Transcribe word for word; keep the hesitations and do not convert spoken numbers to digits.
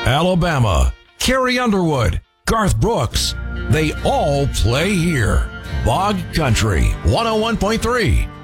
Alabama, Carrie Underwood, Garth Brooks. They all play here. Bog Country one oh one point three